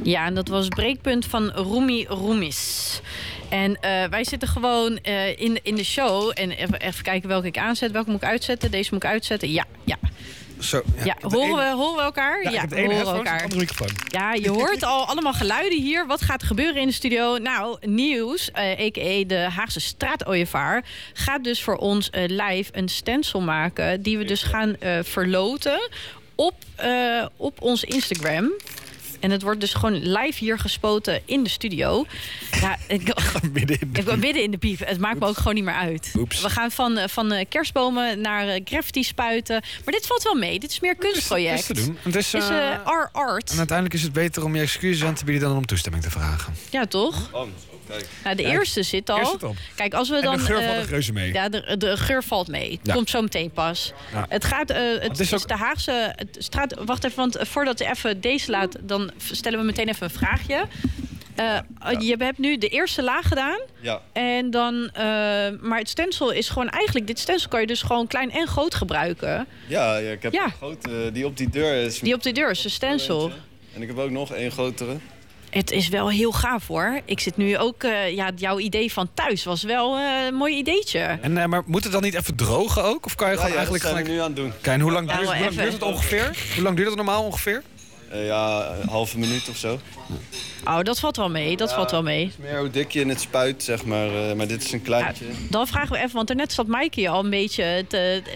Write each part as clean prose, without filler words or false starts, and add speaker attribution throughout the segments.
Speaker 1: Ja, en dat was Breekpunt van Rumi Rumis. En wij zitten gewoon in de show. En even kijken welke ik aanzet. Welke moet ik uitzetten? Deze moet ik uitzetten. Ja.
Speaker 2: Zo,
Speaker 1: ja. Horen we elkaar?
Speaker 2: Ja,
Speaker 1: we horen elkaar.
Speaker 2: Andere microfoon.
Speaker 1: Ja, je hoort al allemaal geluiden hier. Wat gaat er gebeuren in de studio? Nou, Nieuws, a.k.a. de Haagse straatooievaar, gaat dus voor ons live een stencil maken die we dus gaan verloten op ons Instagram. En het wordt dus gewoon live hier gespoten in de studio. Ja, midden in de piep. Het maakt me ook gewoon niet meer uit.
Speaker 2: Oeps.
Speaker 1: We gaan van kerstbomen naar graffiti spuiten. Maar dit valt wel mee. Dit is meer kunstproject.
Speaker 2: Het is te doen. Het is
Speaker 1: art.
Speaker 2: En uiteindelijk is het beter om je excuses aan te bieden dan om toestemming te vragen.
Speaker 1: Ja, toch? Nou, de eerste zit al. Kijk, als we dan.
Speaker 2: En de geur valt reuze mee.
Speaker 1: Ja, de geur valt mee.
Speaker 2: Ja.
Speaker 1: Komt zo meteen pas. Ja. Het gaat. Het is ook de Haagse straat. Wacht even, want voordat je even deze laat, dan stellen we meteen even een vraagje. Je hebt nu de eerste laag gedaan.
Speaker 3: Ja.
Speaker 1: En dan. Maar het stencil is gewoon eigenlijk. Dit stencil kan je dus gewoon klein en groot gebruiken.
Speaker 3: Ja, ik heb een grote. Die op die deur is.
Speaker 1: Die op de deur is de stencil.
Speaker 3: En ik heb ook nog één grotere.
Speaker 1: Het is wel heel gaaf hoor. Ik zit nu ook... jouw idee van thuis was wel een mooi ideetje.
Speaker 2: En, maar moet het dan niet even drogen ook? Of kan je gewoon eigenlijk
Speaker 3: dat zijn we nu aan het doen.
Speaker 2: Kijk, en hoe lang duurt het ongeveer? Hoe lang duurt het normaal ongeveer?
Speaker 3: Een halve minuut of zo.
Speaker 1: Oh, dat valt wel mee. Valt wel mee.
Speaker 3: Het is meer hoe dik je in het spuit, zeg maar. Maar dit is een kleintje.
Speaker 1: Ja, dan vragen we even, want daarnet zat Maaike al een beetje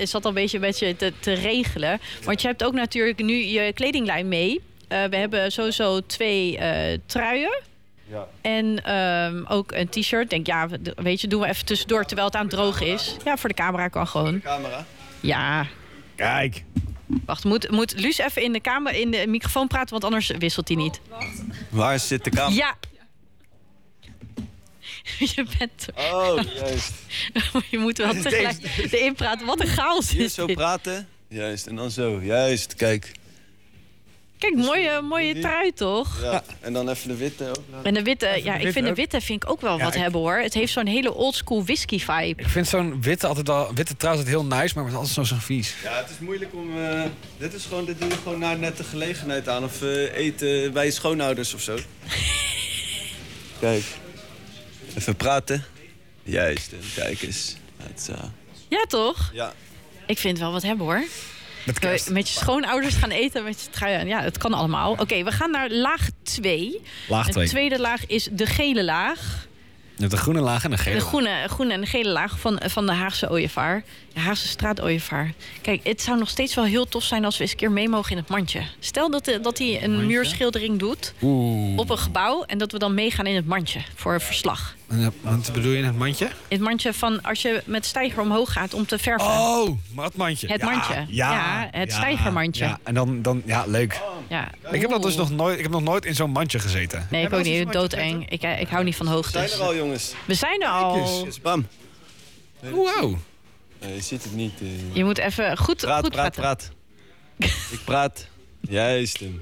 Speaker 1: te regelen. Want je hebt ook natuurlijk nu je kledinglijn mee. We hebben sowieso 2 truien.
Speaker 3: Ja.
Speaker 1: En ook een t-shirt. Denk, ja, weet je, doen we even tussendoor terwijl het aan het drogen is. Ja, voor de camera kan gewoon.
Speaker 3: De camera?
Speaker 1: Ja.
Speaker 2: Kijk.
Speaker 1: Wacht, moet Luus even in de microfoon praten, want anders wisselt hij niet.
Speaker 3: Waar zit de camera?
Speaker 1: Ja. Je bent...
Speaker 3: Oh, juist.
Speaker 1: Je moet wel tegelijk erin praten. Wat een chaos
Speaker 3: hier
Speaker 1: is
Speaker 3: zo
Speaker 1: dit.
Speaker 3: praten. Juist, en dan zo. Juist, kijk.
Speaker 1: Kijk, mooie trui toch?
Speaker 3: Ja, en dan even de witte ook.
Speaker 1: En de witte, ik vind de witte ook wel wat hebben hoor. Het heeft zo'n hele oldschool whisky vibe.
Speaker 2: Ik vind zo'n witte trui altijd heel nice, maar het is altijd zo vies.
Speaker 3: Ja, het is moeilijk om... Dit doe je gewoon naar net de gelegenheid aan. Of eten bij je schoonouders of zo. Kijk. Even praten. Juist, en kijk eens.
Speaker 1: Ja, toch?
Speaker 3: Ja.
Speaker 1: Ik vind wel wat hebben hoor. Met je schoonouders gaan eten met je trui aan. Ja, het kan allemaal. Oké, we gaan naar laag 2.
Speaker 2: Laag 2.
Speaker 1: De tweede laag is de gele laag.
Speaker 2: Je hebt de groene laag en de gele laag.
Speaker 1: De groene en de gele laag van de Haagse ooievaar. De Haagse straatooievaar. Kijk, het zou nog steeds wel heel tof zijn als we eens een keer mee mogen in het mandje. Stel dat hij een muurschildering doet op een gebouw en dat we dan meegaan in het mandje voor een verslag.
Speaker 2: En wat bedoel je in het mandje? In
Speaker 1: het mandje van als je met steiger omhoog gaat om te verven.
Speaker 2: Oh, maar het mandje.
Speaker 1: Het mandje. Ja, het steigermandje.
Speaker 2: Ja, en dan leuk.
Speaker 1: Ja.
Speaker 2: Ik heb dat dus nog nooit in zo'n mandje gezeten.
Speaker 1: Nee, ik ook niet. Doodeng. Ik hou niet van hoogtes.
Speaker 3: We zijn er al, jongens.
Speaker 1: We zijn er al.
Speaker 3: Yes, bam.
Speaker 2: Wow.
Speaker 3: Je ziet het niet.
Speaker 1: Je moet even goed praten.
Speaker 3: Praat. Ik praat. Juist hem.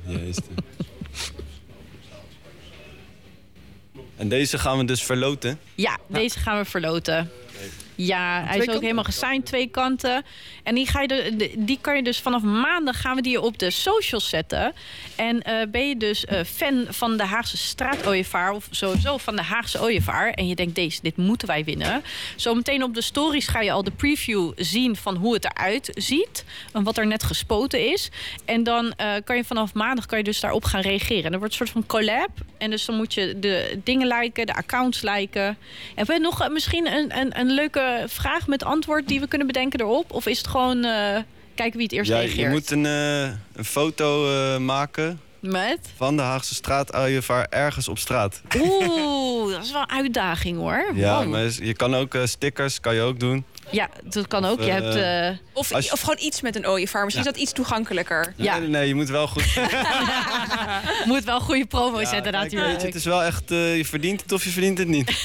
Speaker 3: En deze gaan we dus verloten?
Speaker 1: Ja, deze gaan we verloten. Ja, hij is ook helemaal gesigned, 2 kanten. En die kan je dus vanaf maandag gaan we die op de socials zetten. En ben je dus fan van de Haagse straatooievaar of sowieso van de Haagse ooievaar en je denkt dit moeten wij winnen. Zometeen op de stories ga je al de preview zien van hoe het eruit ziet en wat er net gespoten is. En dan kan je vanaf maandag dus daarop gaan reageren. En er wordt een soort van collab. En dus dan moet je de dingen liken, de accounts liken. En we hebben nog misschien een leuke vraag met antwoord die we kunnen bedenken erop? Of is het gewoon kijken wie het eerst reageert?
Speaker 3: Je moet een foto maken van de Haagse straatooievaar ergens op straat.
Speaker 1: Oeh, dat is wel een uitdaging hoor.
Speaker 3: Ja, maar je kan ook stickers kan je ook doen.
Speaker 1: Ja, dat kan ook. Je hebt,
Speaker 4: of gewoon iets met een ooievaar. Misschien is dat iets toegankelijker.
Speaker 3: Ja. Nee, je moet wel goed...
Speaker 1: moet wel goede promo zetten natuurlijk.
Speaker 3: Weet je, het is wel echt, je verdient het of je verdient het niet.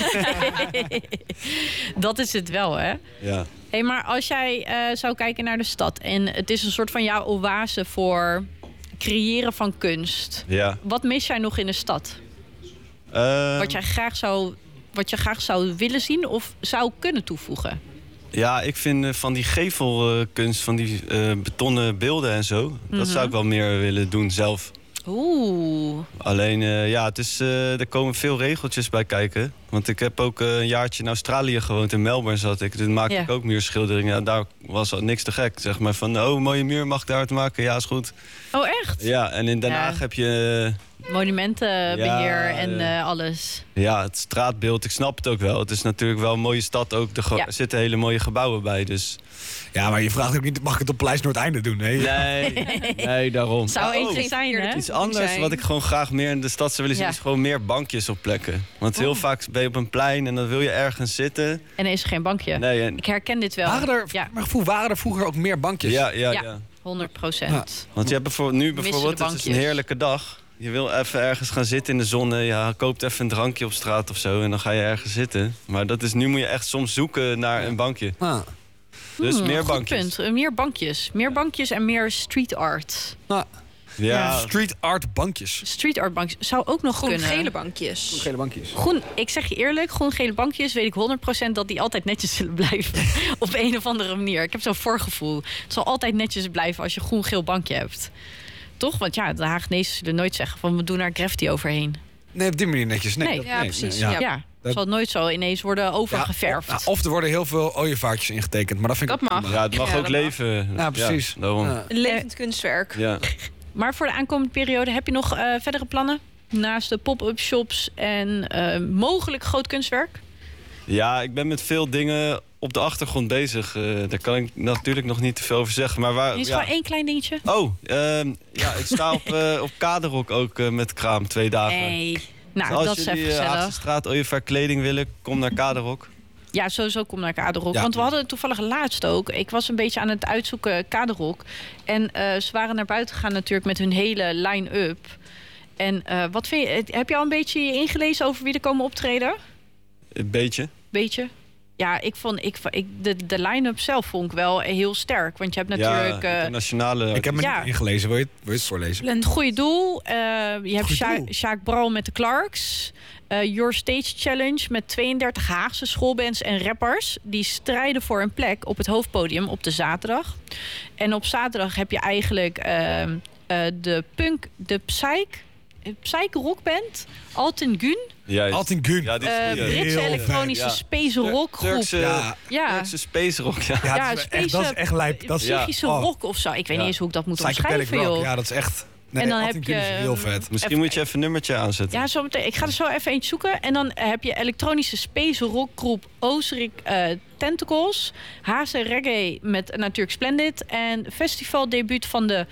Speaker 1: Dat is het wel, hè?
Speaker 3: Ja.
Speaker 1: Hey, maar als jij zou kijken naar de stad en het is een soort van jouw oase voor creëren van kunst.
Speaker 3: Ja.
Speaker 1: Wat mis jij nog in de stad? Wat je graag zou willen zien of zou kunnen toevoegen?
Speaker 3: Ja, ik vind van die gevelkunst, van die betonnen beelden en zo... dat zou ik wel meer willen doen zelf.
Speaker 1: Oeh.
Speaker 3: Alleen, het is, er komen veel regeltjes bij kijken. Want ik heb ook een jaartje in Australië gewoond. In Melbourne zat ik. Toen maakte ik ook muurschilderingen. En daar was al niks te gek. Zeg maar van, mooie muur, mag ik daar te maken? Ja, is goed.
Speaker 1: Oh, echt?
Speaker 3: Ja, en in Den Haag heb je...
Speaker 1: monumentenbeheer en alles.
Speaker 3: Ja, het straatbeeld, ik snap het ook wel. Het is natuurlijk wel een mooie stad ook. Er zitten hele mooie gebouwen bij, dus...
Speaker 2: Ja, maar je vraagt ook niet, mag ik het op Paleis Noordeinde doen?
Speaker 3: Nee, daarom.
Speaker 1: Zou eentje zijn, hè?
Speaker 3: Iets anders wat ik gewoon graag meer in de stad zou willen zien... is gewoon meer bankjes op plekken. Want heel vaak ben je op een plein en dan wil je ergens zitten.
Speaker 1: En er is geen bankje.
Speaker 3: Nee,
Speaker 1: ik herken dit wel.
Speaker 2: Waren er vroeger ook meer bankjes?
Speaker 3: Ja.
Speaker 1: 100%.
Speaker 3: Want je hebt bijvoorbeeld het is een heerlijke dag... Je wil even ergens gaan zitten in de zon. Je koopt even een drankje op straat of zo. En dan ga je ergens zitten. Maar nu moet je echt soms zoeken naar een bankje. Dus meer bankjes.
Speaker 1: Punt. Meer bankjes. Meer bankjes en meer street art.
Speaker 2: Ja. Street art bankjes.
Speaker 1: Street art bankjes. Zou ook nog kunnen.
Speaker 4: Groen-gele bankjes.
Speaker 2: Groen-gele bankjes.
Speaker 1: Ik zeg je eerlijk, groen-gele bankjes... weet ik 100% dat die altijd netjes zullen blijven. Op een of andere manier. Ik heb zo'n voorgevoel. Het zal altijd netjes blijven als je een groen-geel bankje hebt. Toch? Want de Haagnezen zullen nooit zeggen van we doen daar graffiti overheen.
Speaker 2: Nee, op die manier netjes. Nee,
Speaker 4: precies.
Speaker 1: Ja. Dat zal nooit zo ineens worden overgeverfd.
Speaker 2: Of er worden heel veel ooievaartjes ingetekend. Maar dat vind ik
Speaker 4: dat mag.
Speaker 3: Ja, het mag ook leven.
Speaker 2: Ja, precies.
Speaker 3: Een
Speaker 4: levend kunstwerk.
Speaker 3: Ja.
Speaker 1: Maar voor de aankomende periode heb je nog verdere plannen? Naast de pop-up shops en mogelijk groot kunstwerk? Ja,
Speaker 3: ik ben met veel dingen op de achtergrond bezig. Daar kan ik natuurlijk nog niet te veel over zeggen. Maar
Speaker 1: is gewoon één klein dingetje?
Speaker 3: Ik sta op Kaderok ook met kraam 2 dagen.
Speaker 1: Nee.
Speaker 3: Nou, dus als jullie Haagse straat ooievaar kleding willen, kom naar Kaderok.
Speaker 1: Ja, sowieso kom naar Kaderok. Ja. Want we hadden toevallig laatst ook. Ik was een beetje aan het uitzoeken Kaderok. En ze waren naar buiten gegaan natuurlijk met hun hele line-up. En wat vind je? Heb je al een beetje ingelezen over wie er komen optreden?
Speaker 3: Een beetje.
Speaker 1: Beetje? Ja, de line-up zelf vond ik wel heel sterk. Want je hebt natuurlijk...
Speaker 3: internationale...
Speaker 2: Ik heb me niet ingelezen. Wil je het voorlezen?
Speaker 1: Het goede doel. Je hebt Sjaak Bral met de Clarks. Your Stage Challenge met 32 Haagse schoolbands en rappers. Die strijden voor een plek op het hoofdpodium op de zaterdag. En op zaterdag heb je eigenlijk de Psych rockband Altin Gün.
Speaker 2: Altin Gün.
Speaker 3: Ja,
Speaker 1: Britse elektronische space rockgroep.
Speaker 3: Turkse space rock.
Speaker 2: Dat is echt lijp. Dat
Speaker 1: psychische rock of zo. Ik weet niet eens hoe ik dat moet omschrijven, joh.
Speaker 2: Ja, dat is echt... Nee,
Speaker 1: en dan heb je
Speaker 2: heel vet.
Speaker 3: Misschien moet je even een nummertje aanzetten.
Speaker 1: Ja, zo meteen. Ik ga er zo even eentje zoeken. En dan heb je elektronische space rockgroep Ozric Tentacles. Haagse reggae met natuurlijk Splendid. En festivaldebuut van de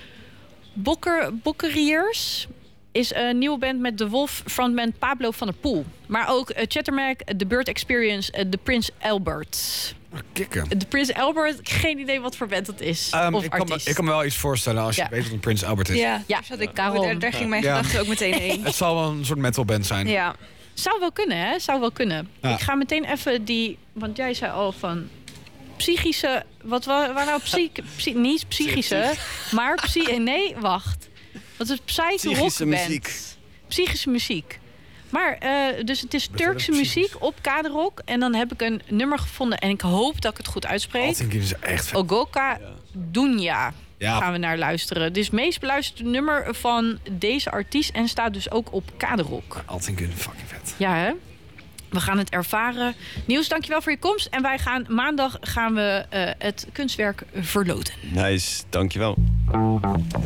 Speaker 1: Bokkeriers is een nieuwe band met de Wolf frontman Pablo van der Poel. Maar ook Chattermack, The Bird Experience, The Prince Albert.
Speaker 2: Kikken.
Speaker 1: De Prins Albert, geen idee wat voor band dat is.
Speaker 2: Ik kan me wel iets voorstellen als je weet wat een Prins Albert is.
Speaker 4: Daar ging mijn gedachte ook meteen heen.
Speaker 2: Het zal wel een soort metalband zijn.
Speaker 4: Ja.
Speaker 1: Zou wel kunnen, hè? Zou wel kunnen. Ja. Ik ga meteen even want jij zei al van psychische... Wat waren nou niet psychische, maar nee, wacht. Wat is psychische
Speaker 3: muziek.
Speaker 1: Psychische muziek. Maar dus het is Turkse muziek op Kaderok. En dan heb ik een nummer gevonden. En ik hoop dat ik het goed uitspreek.
Speaker 2: Is echt vet.
Speaker 1: Ogoka Dunya. Gaan we naar luisteren. Dit is het meest beluisterde nummer van deze artiest. En staat dus ook op Kaderok.
Speaker 2: Altin fucking vet.
Speaker 1: Ja, hè? We gaan het ervaren. Niels, dankjewel voor je komst. En wij gaan maandag het kunstwerk verloten.
Speaker 3: Nice, dankjewel.